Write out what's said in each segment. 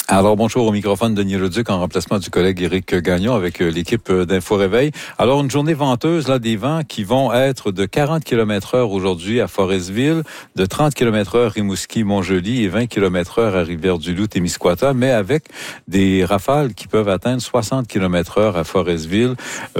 Alors, bonjour au microphone de Denis Leduc en remplacement du collègue Éric Gagnon avec l'équipe d'Info Réveil. Alors, une journée venteuse, là, des vents qui vont être de 40 km/h aujourd'hui à Forestville, de 30 km/h Rimouski, Montjoly et 20 km/h à Rivière-du-Loup, Témiscouata, mais avec des rafales qui peuvent atteindre 60 km/h à Forestville.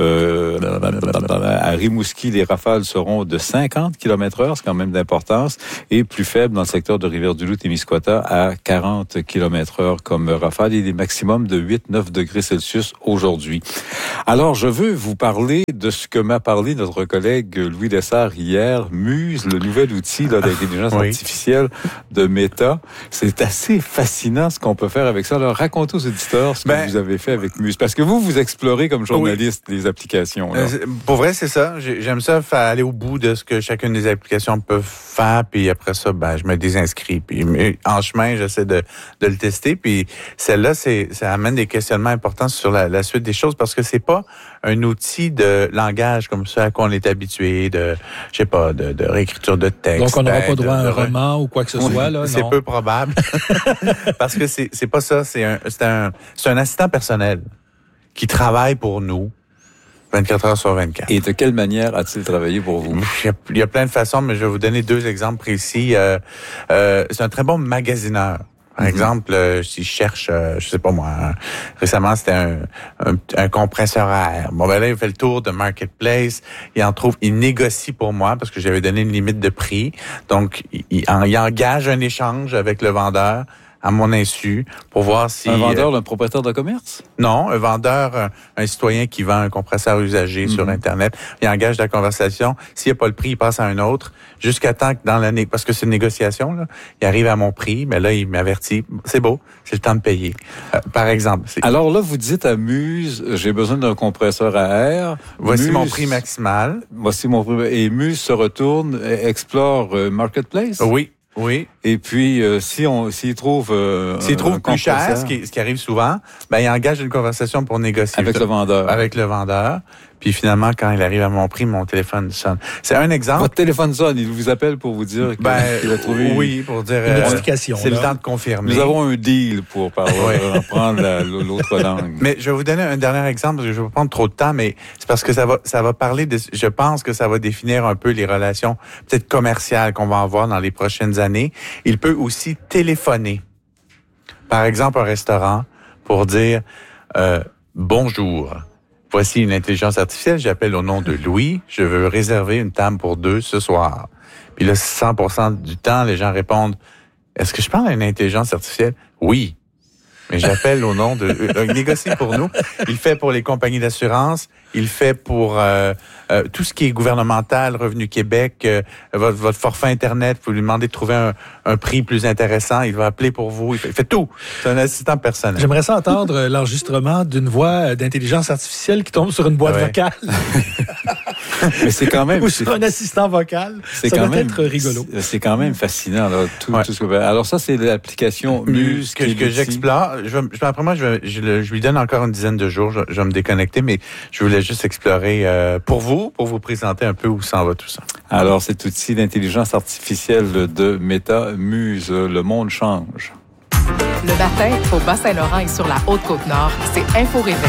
À Rimouski, les rafales seront de 50 km/h, c'est quand même d'importance, et plus faibles dans le secteur de Rivière-du-Loup, Témiscouata à 40 km/h comme rafale et des maximums de 8-9 degrés Celsius aujourd'hui. Alors, je veux vous parler de ce que m'a parlé notre collègue Louis Lessard hier, Muse, le nouvel outil là, d'intelligence artificielle de Meta. C'est assez fascinant ce qu'on peut faire avec ça. Alors, racontez aux auditeurs ce que vous avez fait avec Muse. Parce que vous explorez comme journaliste les applications. Là. Pour vrai, c'est ça. J'aime ça, aller au bout de ce que chacune des applications peut faire. Puis après ça, je me désinscris. Puis en chemin, j'essaie de le tester. Puis celle-là, ça amène des questionnements importants sur la suite des choses parce que c'est pas un outil de langage comme ça à quoi on est habitué, de réécriture de texte. Donc, on n'aura pas droit à un roman ou quoi que ce soit, là? C'est peu probable. Parce que c'est pas ça. C'est un assistant personnel qui travaille pour nous 24 heures sur 24. Et de quelle manière a-t-il travaillé pour vous? Il y a plein de façons, mais je vais vous donner 2 exemples précis. C'est un très bon magasineur. Par exemple, si je cherche, je sais pas moi, récemment, c'était un compresseur à air. Bon, là, il fait le tour de Marketplace. Il négocie pour moi parce que j'avais donné une limite de prix. Donc, il engage un échange avec le vendeur à mon insu pour voir si... Un vendeur, un propriétaire de commerce? Non, un vendeur, un citoyen qui vend un compresseur usagé sur Internet. Il engage la conversation. S'il n'y a pas le prix, il passe à un autre jusqu'à temps que dans l'année... Parce que c'est une négociation, là. Il arrive à mon prix, mais là, il m'avertit. C'est beau, c'est le temps de payer. Par exemple. Alors là, vous dites à Muse, j'ai besoin d'un compresseur à air. Voici mon prix maximal. Voici mon prix. Et Muse se retourne, explore Marketplace? Oui. Et puis, s'il trouve plus cher, ce qui arrive souvent, il engage une conversation pour négocier. Avec le vendeur. Puis finalement, quand il arrive à mon prix, mon téléphone sonne. C'est un exemple. Votre téléphone sonne, il vous appelle pour vous dire qu'il a trouvé... Oui, pour dire... une notification. C'est le temps de confirmer. Nous avons un deal pour prendre l'autre langue. Mais je vais vous donner un dernier exemple, parce que je vais pas prendre trop de temps, mais c'est parce que ça va parler de... Je pense que ça va définir un peu les relations peut-être commerciales qu'on va avoir dans les prochaines années. Il peut aussi téléphoner. Par exemple, un restaurant pour dire bonjour. Voici une intelligence artificielle, j'appelle au nom de Louis, je veux réserver une table pour 2 ce soir. Puis là, 100% du temps, les gens répondent, est-ce que je parle à une intelligence artificielle? Oui. Mais j'appelle au nom de... il négocie pour nous. Il fait pour les compagnies d'assurance. Il fait pour tout ce qui est gouvernemental, Revenu Québec, votre forfait Internet. Vous lui demandez de trouver un prix plus intéressant. Il va appeler pour vous. Il fait tout. C'est un assistant personnel. J'aimerais ça entendre l'enregistrement d'une voix d'intelligence artificielle qui tombe sur une boîte vocale. Mais c'est quand même... Ou sur un assistant vocal. Ça doit être rigolo. C'est quand même fascinant. Là, tout ce que... Alors ça, c'est l'application Muse que j'explore. Après moi, je lui donne encore une dizaine de jours. Je vais me déconnecter, mais je voulais juste explorer pour vous présenter un peu où s'en va tout ça. Alors, cet outil d'intelligence artificielle de Meta, Muse, le monde change. Le matin, au Bas-Saint-Laurent et sur la Haute-Côte-Nord, c'est Info Réveil.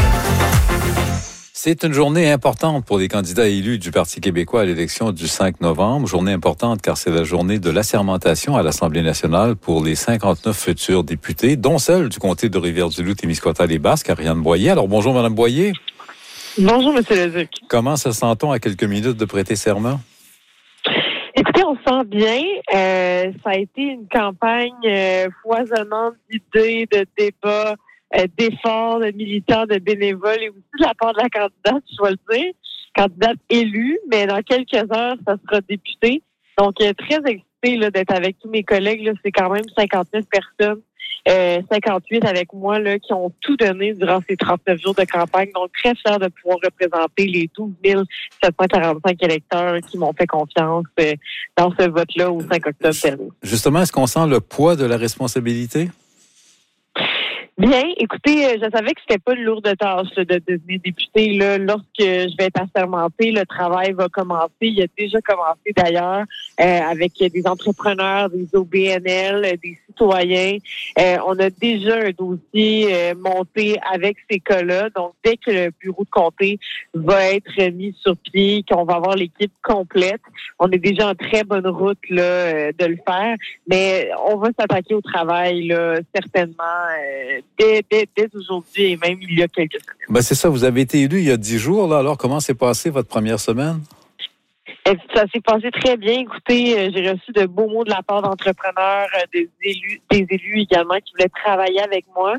C'est une journée importante pour les candidats élus du Parti québécois à l'élection du 5 novembre. Journée importante car c'est la journée de l'assermentation à l'Assemblée nationale pour les 59 futurs députés, dont celle du comté de Rivière-du-Loup, Témiscouata-les-Basques, Ariane Boyer. Alors bonjour Madame Boyer. Bonjour M. Leduc. Comment se sent-on à quelques minutes de prêter serment? Écoutez, on se sent bien. Ça a été une campagne foisonnante d'idées, de débats, d'efforts, de militants, de bénévoles et aussi de la part de la candidate, je dois le dire, candidate élue, mais dans quelques heures, ça sera député. Donc, très excitée là, d'être avec tous mes collègues. Là, c'est quand même 59 personnes, 58 avec moi là, qui ont tout donné durant ces 39 jours de campagne. Donc, très fière de pouvoir représenter les 12 745 électeurs qui m'ont fait confiance dans ce vote-là au 5 octobre dernier. Justement, est-ce qu'on sent le poids de la responsabilité? Bien, écoutez, je savais que c'était pas une lourde tâche là, de devenir députée. Là, lorsque je vais être assermentée, le travail va commencer. Il a déjà commencé d'ailleurs avec des entrepreneurs, des OBNL, des citoyens. On a déjà un dossier monté avec ces cas-là. Donc, dès que le bureau de comté va être mis sur pied, qu'on va avoir l'équipe complète, on est déjà en très bonne route là, de le faire. Mais on va s'attaquer au travail là, certainement dès aujourd'hui et même il y a quelques semaines. Ben c'est ça, vous avez été élu il y a 10 jours. Là. Alors, comment s'est passée votre première semaine? Ça s'est passé très bien. Écoutez, j'ai reçu de beaux mots de la part d'entrepreneurs, des élus également qui voulaient travailler avec moi.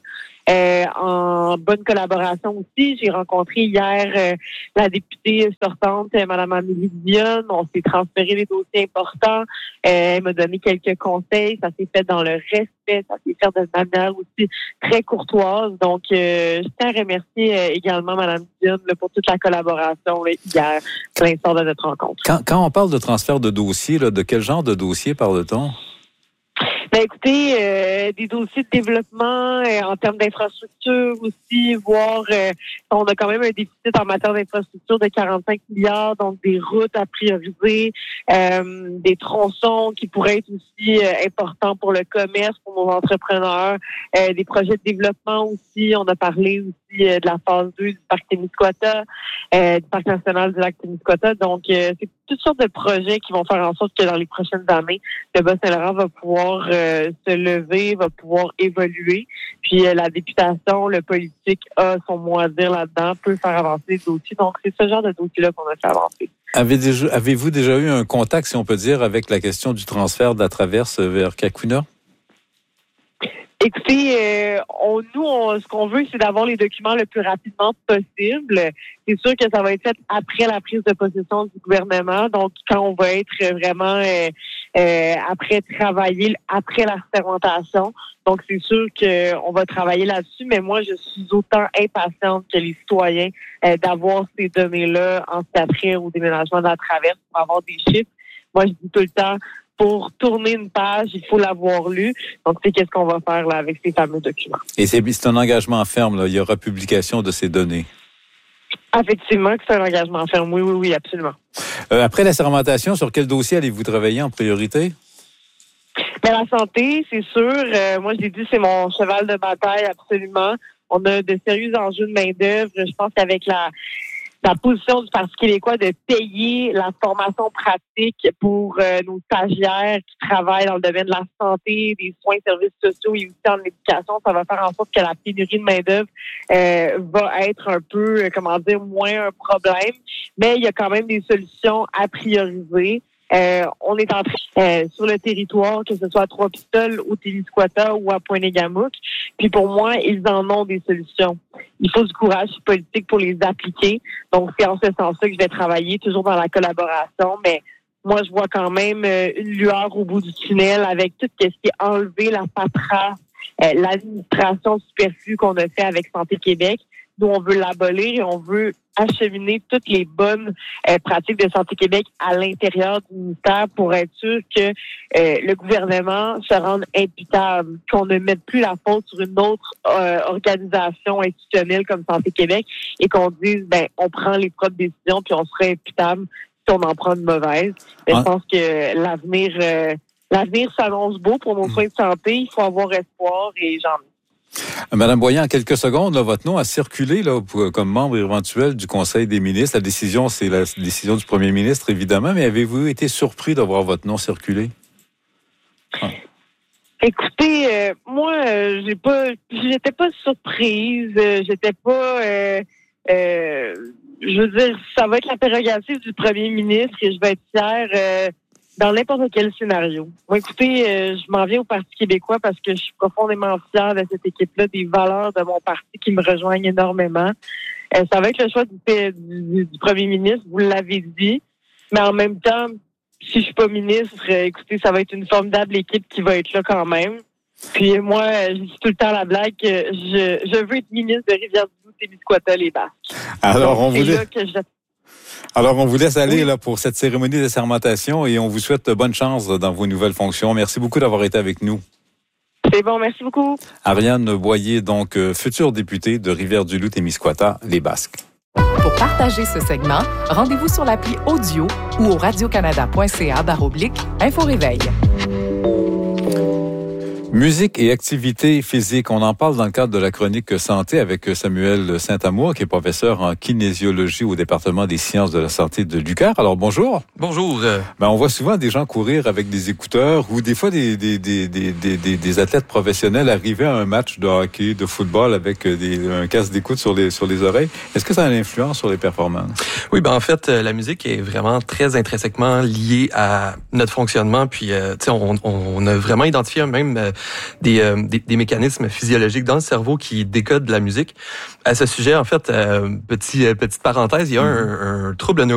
En bonne collaboration aussi. J'ai rencontré hier la députée sortante, Mme Amélie Dionne. On s'est transféré les dossiers importants. Elle m'a donné quelques conseils. Ça s'est fait dans le respect. Ça s'est fait de manière aussi très courtoise. Donc, je tiens à remercier également Mme Dionne là, pour toute la collaboration là, hier, à l'instant de notre rencontre. Quand on parle de transfert de dossiers, là, de quel genre de dossier parle-t-on? Ben écoutez, des dossiers de développement en termes d'infrastructure aussi, voire on a quand même un déficit en matière d'infrastructure de 45 milliards, donc des routes à prioriser, des tronçons qui pourraient être aussi importants pour le commerce, pour nos entrepreneurs, des projets de développement aussi. On a parlé aussi de la phase 2 du parc Témiscouata, du parc national du lac Témiscouata. Donc, c'est toutes sortes de projets qui vont faire en sorte que dans les prochaines années, le Bas-Saint-Laurent va pouvoir se lever, va pouvoir évoluer. Puis la députation, le politique a son mot à dire là-dedans, peut faire avancer les dossiers. Donc, c'est ce genre de dossier-là qu'on a fait avancer. Avez-vous déjà eu un contact, si on peut dire, avec la question du transfert de la traverse vers Cacouna? Écoutez, ce qu'on veut, c'est d'avoir les documents le plus rapidement possible. C'est sûr que ça va être fait après la prise de possession du gouvernement. Donc, quand on va être vraiment après travailler, après la fermentation. Donc, c'est sûr qu'on va travailler là-dessus. Mais moi, je suis autant impatiente que les citoyens d'avoir ces données-là en après au déménagement de la traverse pour avoir des chiffres. Moi, je dis tout le temps, pour tourner une page, il faut l'avoir lu. Donc, c'est qu'est-ce qu'on va faire là avec ces fameux documents. Et c'est un engagement ferme, là. Il y aura publication de ces données. Effectivement, que c'est un engagement ferme. Oui, absolument. Après la sermentation, sur quel dossier allez-vous travailler en priorité? Bien, la santé, c'est sûr. Moi, je l'ai dit, c'est mon cheval de bataille, absolument. On a de sérieux enjeux de main-d'œuvre. Je pense qu'avec la position du Parti québécois de payer la formation pratique pour nos stagiaires qui travaillent dans le domaine de la santé, des soins, services sociaux et aussi en éducation, ça va faire en sorte que la pénurie de main-d'œuvre va être un peu, moins un problème. Mais il y a quand même des solutions à prioriser. On est en train sur le territoire, que ce soit à Trois-Pistoles, au Témiscouata ou à Pointe-Négamouk. Puis pour moi, ils en ont des solutions. Il faut du courage politique pour les appliquer. Donc, c'est en ce sens-là que je vais travailler, toujours dans la collaboration. Mais moi, je vois quand même une lueur au bout du tunnel avec tout ce qui est enlevé, la paperasse, l'administration superflue qu'on a fait avec Santé Québec. Nous, on veut l'abolir et on veut acheminer toutes les bonnes pratiques de Santé Québec à l'intérieur du ministère pour être sûr que le gouvernement se rende imputable, qu'on ne mette plus la faute sur une autre organisation institutionnelle comme Santé Québec et qu'on dise, on prend les propres décisions puis on sera imputable si on en prend une mauvaise. Mais je pense que l'avenir s'annonce beau pour nos soins de santé. Il faut avoir espoir et j'en ai. Madame Boyan, en quelques secondes, là, votre nom a circulé là, comme membre éventuel du Conseil des ministres. La décision, c'est la décision du premier ministre, évidemment, mais avez-vous été surpris de voir votre nom circuler? Écoutez, moi, j'étais pas surprise. J'étais pas... je veux dire, ça va être la prérogative du premier ministre et je vais être fière... dans n'importe quel scénario. Moi, écoutez, je m'en viens au Parti québécois parce que je suis profondément fière de cette équipe-là, des valeurs de mon parti qui me rejoignent énormément. Ça va être le choix du premier ministre, vous l'avez dit. Mais en même temps, si je suis pas ministre, écoutez, ça va être une formidable équipe qui va être là quand même. Puis moi, je dis tout le temps la blague que je veux être ministre de Rivière-du-Loup, Témiscouata, les Basques. Alors, donc, on vous laisse aller là pour cette cérémonie de sermentation et on vous souhaite bonne chance dans vos nouvelles fonctions. Merci beaucoup d'avoir été avec nous. C'est bon, merci beaucoup. Ariane Boyer, donc future députée de Rivière-du-Loup-Témiscouata, les Basques. Pour partager ce segment, rendez-vous sur l'appli Audio ou au radiocanada.ca/info-réveil. Musique et activité physique, on en parle dans le cadre de la chronique santé avec Samuel Saint-Amour, qui est professeur en kinésiologie au département des sciences de la santé de l'UQAR. Alors bonjour. Bonjour. On voit souvent des gens courir avec des écouteurs ou des fois des athlètes professionnels arriver à un match de hockey, de football avec un casque d'écoute sur les oreilles. Est-ce que ça a une influence sur les performances? Oui, en fait, la musique est vraiment très intrinsèquement liée à notre fonctionnement. Puis, on a vraiment identifié même des mécanismes physiologiques dans le cerveau qui décodent la musique. À ce sujet, en fait, petite parenthèse, il y a un trouble